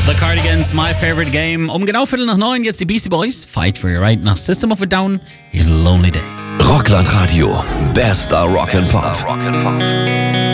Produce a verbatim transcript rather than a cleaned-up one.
The Cardigans, My Favorite Game. Um genau Viertel nach neun, jetzt die Beastie Boys. Fight for your right nach System of a Down. Here's a Lonely Day. Rockland Radio. Bester Rock and Pop.